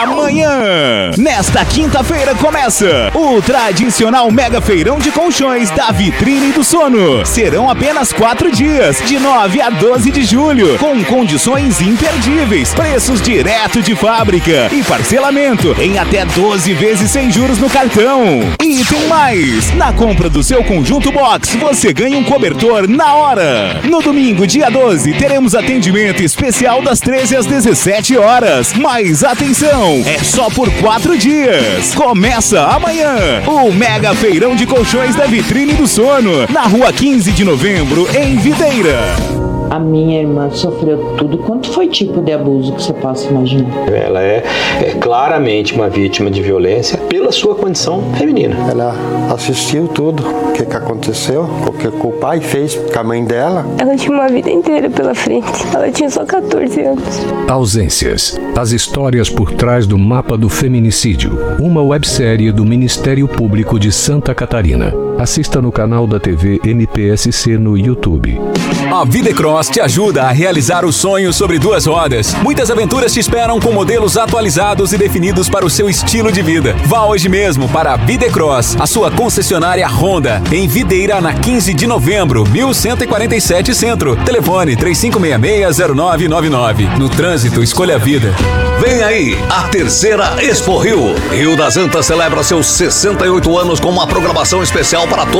amanhã. Nesta quinta-feira começa o tradicional Mega Feirão de Colchões da Vitrine do Sono. Serão apenas 4 dias, de 9 a 12 de julho, com condições imperdíveis, preços direto de fábrica e parcelamento em até 12 vezes sem juros no cartão. E tem mais! Na compra do seu conjunto box, você ganha um cobertor na hora. No domingo, dia 12, teremos atendimento especial das 13 às 17 horas. Mas atenção, é só por 4 dias. Começa amanhã o Mega Feirão de Colchões da Vitrine do Sono, na rua 15 de novembro, em Videira. A minha irmã sofreu tudo quanto foi tipo de abuso que você possa imaginar. Ela é claramente uma vítima de violência pela sua condição feminina. Ela assistiu tudo o que aconteceu, o que o pai fez com a mãe dela. Ela tinha uma vida inteira pela frente. Ela tinha só 14 anos. Ausências. As histórias por trás do mapa do feminicídio. Uma websérie do Ministério Público de Santa Catarina. Assista no canal da TV MPSC no YouTube. A Videcross te ajuda a realizar o sonho sobre 2 rodas. Muitas aventuras te esperam com modelos atualizados e definidos para o seu estilo de vida. Vá hoje mesmo para a Videcross, a sua concessionária Honda, em Videira, na 15 de novembro, 1147 Centro. Telefone 3566-0999. No trânsito, escolha a vida. Vem aí a terceira Expo Rio. Rio das Antas celebra seus 68 anos com uma programação especial para todos.